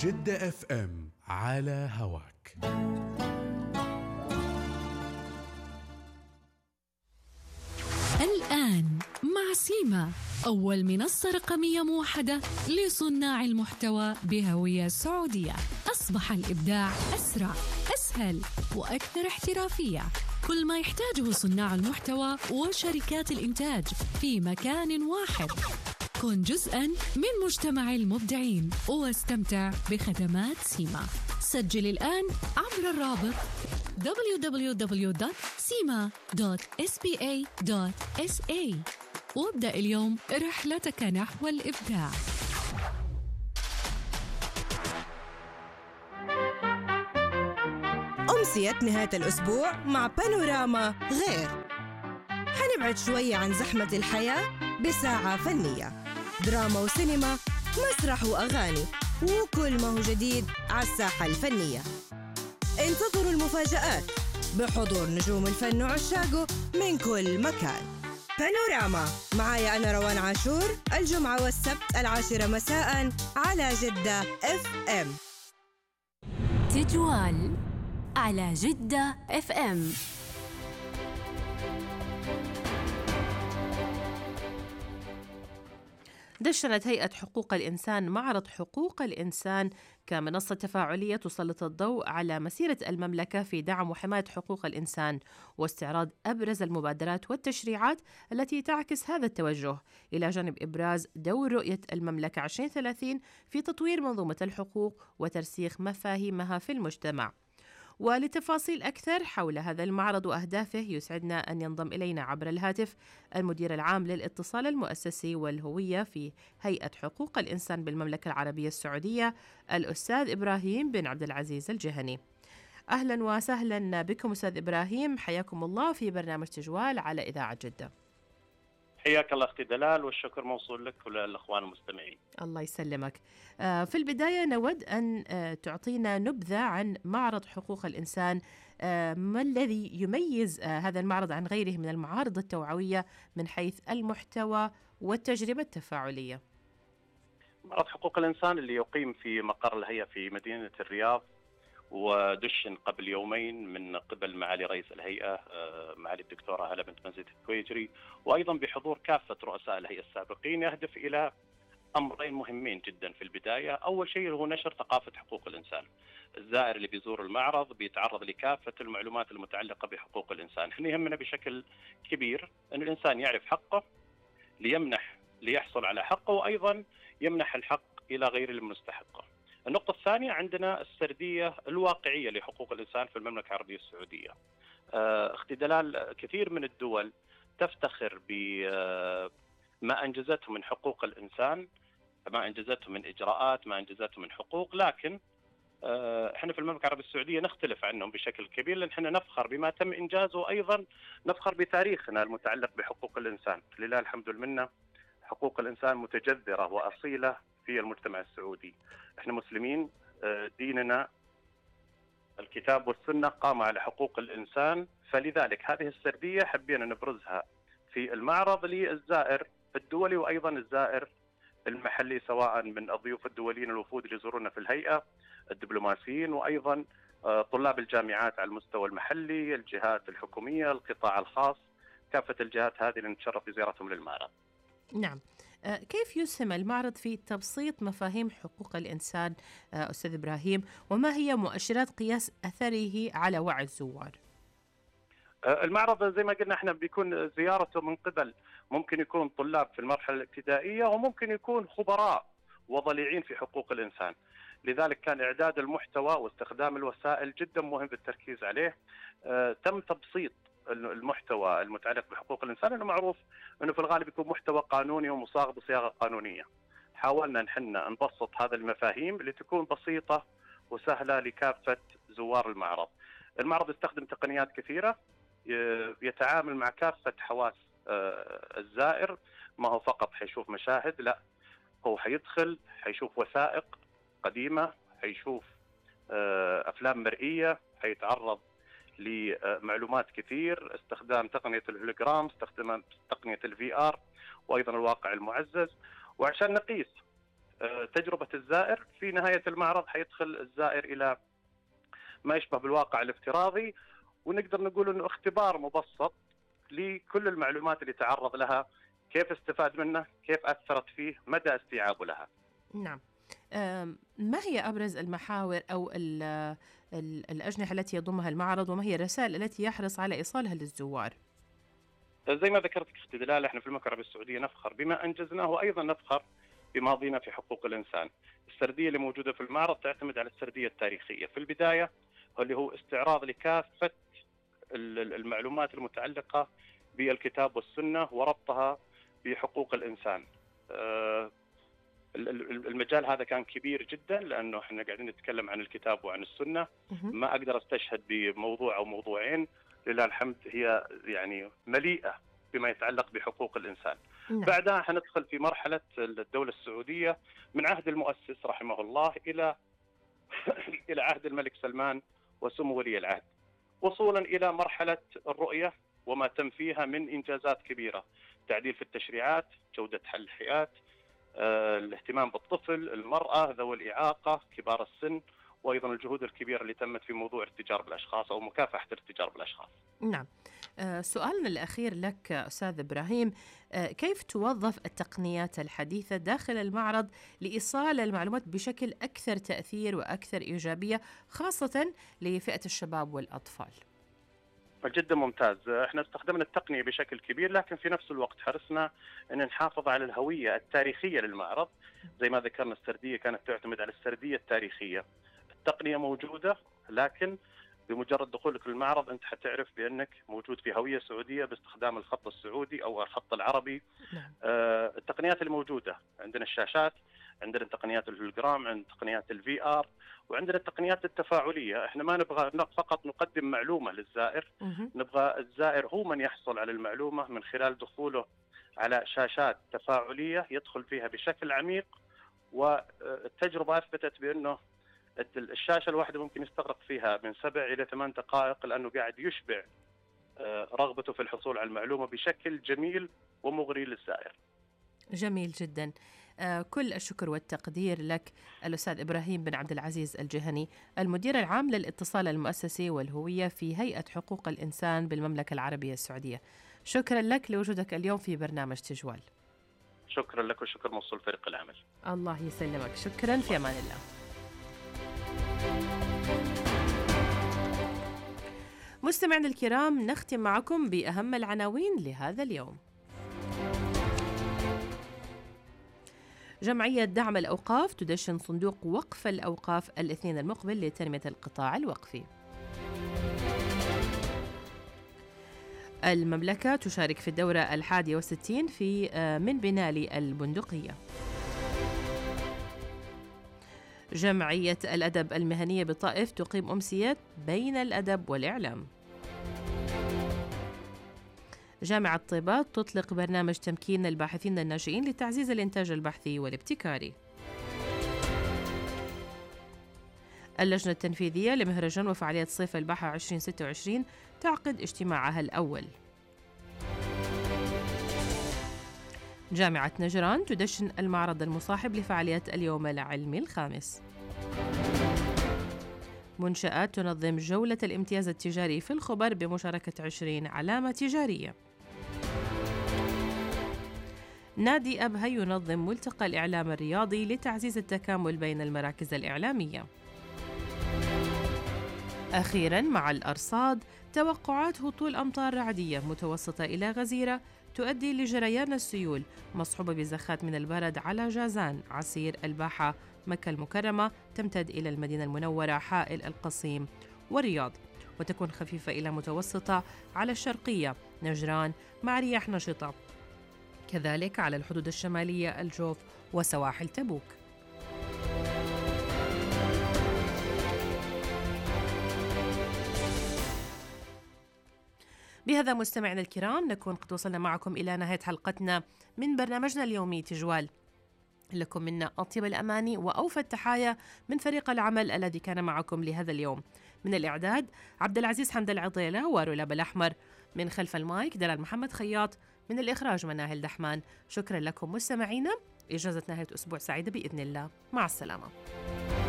جدة اف ام على هواك. الآن مع سيما، أول منصة رقمية موحدة لصناع المحتوى بهوية سعودية. أصبح الإبداع أسرع، أسهل وأكثر احترافية. كل ما يحتاجه صناع المحتوى وشركات الإنتاج في مكان واحد. كن جزءاً من مجتمع المبدعين واستمتع بخدمات سيما. سجل الآن عبر الرابط www.sima.spa.sa وابدأ اليوم رحلتك نحو الإبداع. أمسية نهاية الأسبوع مع بانوراما غير. حنبعد شوية عن زحمة الحياة بساعة فنية، دراما وسينما، مسرح وأغاني، وكل ما هو جديد على الساحة الفنية. انتظروا المفاجآت بحضور نجوم الفن وعشاقه من كل مكان. بانوراما معايا أنا روان عاشور، الجمعة والسبت 10 مساء على جدة اف ام. تجوال على جدة اف ام. دشنت هيئة حقوق الإنسان معرض حقوق الإنسان كمنصة تفاعلية تسلط الضوء على مسيرة المملكة في دعم وحماية حقوق الإنسان واستعراض أبرز المبادرات والتشريعات التي تعكس هذا التوجه، إلى جانب إبراز دور رؤية المملكة 2030 في تطوير منظومة الحقوق وترسيخ مفاهيمها في المجتمع. ولتفاصيل أكثر حول هذا المعرض وأهدافه يسعدنا أن ينضم إلينا عبر الهاتف المدير العام للاتصال المؤسسي والهوية في هيئة حقوق الإنسان بالمملكة العربية السعودية، الأستاذ إبراهيم بن عبد العزيز الجهني. أهلا وسهلا بكم أستاذ إبراهيم، حياكم الله في برنامج تجوال على إذاعة جدة. حياك الله أختي دلال، والشكر موصول لك وللأخوان المستمعين. الله يسلمك. في البداية نود أن تعطينا نبذة عن معرض حقوق الإنسان. ما الذي يميز هذا المعرض عن غيره من المعارض التوعوية من حيث المحتوى والتجربة التفاعلية؟ معرض حقوق الإنسان اللي يقيم في مقر الهيئة في مدينة الرياض، ودشن قبل يومين من قبل معالي رئيس الهيئة معالي الدكتورة هلا بنت مزيد التويجري، وأيضا بحضور كافة رؤساء الهيئة السابقين، يهدف إلى أمرين مهمين جدا. في البداية أول شيء هو نشر ثقافة حقوق الإنسان. الزائر اللي بيزور المعرض بيتعرض لكافة المعلومات المتعلقة بحقوق الإنسان. احنا يهمنا بشكل كبير أن الإنسان يعرف حقه ليحصل على حقه، وأيضا يمنح الحق إلى غير المستحقه. النقطة الثانية عندنا السردية الواقعية لحقوق الإنسان في المملكة العربية السعودية. اختي دلال، كثير من الدول تفتخر بما أنجزته من حقوق الإنسان، ما أنجزته من إجراءات، ما أنجزته من حقوق، لكن احنا في المملكة العربية السعودية نختلف عنهم بشكل كبير، لأن احنا نفخر بما تم إنجازه، وأيضا نفخر بتاريخنا المتعلق بحقوق الإنسان. لله الحمد والمنة، حقوق الإنسان متجذرة وأصيلة في المجتمع السعودي. احنا مسلمين، ديننا الكتاب والسنة قام على حقوق الإنسان، فلذلك هذه السردية حبينا نبرزها في المعرض للزائر الدولي وأيضا الزائر المحلي، سواء من الضيوف الدوليين الوفود اللي يزورونا في الهيئة، الدبلوماسيين، وأيضا طلاب الجامعات على المستوى المحلي، الجهات الحكومية، القطاع الخاص، كافة الجهات هذه اللي نتشرف بزيارتهم للمعرض. نعم. كيف يسهم المعرض في تبسيط مفاهيم حقوق الإنسان أستاذ إبراهيم، وما هي مؤشرات قياس أثره على وعي الزوار؟ المعرض زي ما قلنا احنا بيكون زيارته من قبل ممكن يكون طلاب في المرحلة الابتدائية، وممكن يكون خبراء وضليعين في حقوق الإنسان. لذلك كان إعداد المحتوى واستخدام الوسائل جدا مهم بالتركيز عليه. تم تبسيط المحتوى المتعلق بحقوق الإنسان، لأنه معروف أنه في الغالب يكون محتوى قانوني ومصاغ بصياغة قانونية. حاولنا نحن نبسط هذا المفاهيم لتكون بسيطة وسهلة لكافة زوار المعرض. المعرض يستخدم تقنيات كثيرة، يتعامل مع كافة حواس الزائر، ما هو فقط حيشوف مشاهد، لا، هو حيدخل حيشوف وثائق قديمة، حيشوف أفلام مرئية، حيتعرض لمعلومات كثير، استخدام تقنية الهولوجرام، استخدام تقنية الVR، وأيضا الواقع المعزز. وعشان نقيس تجربة الزائر. في نهاية المعرض حيدخل الزائر إلى ما يشبه بالواقع الافتراضي، ونقدر نقول أنه اختبار مبسط لكل المعلومات اللي تعرض لها، كيف استفاد منها، كيف أثرت فيه، مدى استيعابه لها. نعم. ما هي أبرز المحاور أو الأجنحة التي يضمها المعرض، وما هي الرسائل التي يحرص على إيصالها للزوار؟ زي ما ذكرت أختي دلال، احنا في المملكة العربية السعودية نفخر بما أنجزناه، وأيضا نفخر بماضينا في حقوق الإنسان. السردية اللي موجودة في المعرض تعتمد على السردية التاريخية. في البداية اللي هو استعراض لكافة المعلومات المتعلقة بالكتاب والسنة وربطها بحقوق الإنسان. المجال هذا كان كبير جدا، لأنه احنا قاعدين نتكلم عن الكتاب وعن السنة. ما أقدر أستشهد بموضوع أو موضوعين، لله الحمد هي يعني مليئة بما يتعلق بحقوق الإنسان. بعدها حندخل في مرحلة الدولة السعودية من عهد المؤسس رحمه الله إلى عهد الملك سلمان وسمو ولي العهد، وصولا إلى مرحلة الرؤية وما تم فيها من إنجازات كبيرة، تعديل في التشريعات، جودة حل الحياة، الاهتمام بالطفل، المرأة، ذوي الإعاقة، كبار السن، وأيضا الجهود الكبيرة اللي تمت في موضوع الاتجار بالأشخاص أو مكافحة الاتجار بالأشخاص. نعم. سؤالنا الأخير لك أستاذ إبراهيم، كيف توظف التقنيات الحديثة داخل المعرض لإيصال المعلومات بشكل أكثر تأثير وأكثر إيجابية، خاصة لفئة الشباب والأطفال؟ جدا ممتاز. احنا استخدمنا التقنية بشكل كبير، لكن في نفس الوقت حرصنا أن نحافظ على الهوية التاريخية للمعرض. زي ما ذكرنا السردية كانت تعتمد على السردية التاريخية. التقنية موجودة، لكن بمجرد دخولك للمعرض أنت حتعرف بأنك موجود في هوية سعودية باستخدام الخط السعودي أو الخط العربي. التقنيات الموجودة عندنا الشاشات، عندنا تقنيات الهولوجرام، عندنا تقنيات الفي ار، وعندنا التقنيات التفاعلية. احنا ما نبغى فقط نقدم معلومة للزائر، نبغى الزائر هو من يحصل على المعلومة من خلال دخوله على شاشات تفاعلية يدخل فيها بشكل عميق. والتجربة أثبتت بأنه الشاشة الواحدة ممكن يستغرق فيها من 7 إلى 8 دقائق، لأنه قاعد يشبع رغبته في الحصول على المعلومة بشكل جميل ومغري للزائر. جميل جدا. كل الشكر والتقدير لك الأستاذ إبراهيم بن عبد العزيز الجهني، المدير العام للاتصال المؤسسي والهوية في هيئة حقوق الإنسان بالمملكة العربية السعودية. شكرا لك لوجودك اليوم في برنامج تجوال. شكرا لك وشكر موصول فريق العمل. الله يسلمك، شكرا، في أمان الله. مستمعينا الكرام، نختم معكم بأهم العناوين لهذا اليوم. جمعية دعم الأوقاف تدشن صندوق وقف الأوقاف الاثنين المقبل لتنمية القطاع الوقفي. المملكة تشارك في الدورة 61 من بنالي البندقية. جمعية الأدب المهنية بالطائف تقيم أمسيات بين الأدب والإعلام. جامعة طيبات تطلق برنامج تمكين الباحثين الناشئين لتعزيز الإنتاج البحثي والابتكاري. اللجنة التنفيذية لمهرجان وفعاليات صيف البحر 2026 تعقد اجتماعها الأول. جامعة نجران تدشن المعرض المصاحب لفعاليات اليوم العلمي الخامس. منشآت تنظم جولة الامتياز التجاري في الخبر بمشاركة 20 علامة تجارية. نادي أبها ينظم ملتقى الإعلام الرياضي لتعزيز التكامل بين المراكز الإعلامية. أخيراً مع الأرصاد، توقعات هطول أمطار رعدية متوسطة إلى غزيرة تؤدي لجريان السيول مصحوبة بزخات من البرد على جازان، عسير، الباحة، مكة المكرمة، تمتد إلى المدينة المنورة، حائل، القصيم والرياض، وتكون خفيفة إلى متوسطة على الشرقية، نجران، مع رياح نشطة، كذلك على الحدود الشمالية، الجوف وسواحل تبوك. بهذا مستمعينا الكرام نكون قد وصلنا معكم إلى نهاية حلقتنا من برنامجنا اليومي تجوال. لكم منا أطيب الأماني وأوفى التحايا من فريق العمل الذي كان معكم لهذا اليوم. من الإعداد عبد العزيز حمد العضيلة ورولاب الأحمر، من خلف المايك دلال محمد خياط، من الإخراج مناهل دحمان. شكرا لكم مستمعينا إجازة نهاية أسبوع سعيدة بإذن الله. مع السلامة.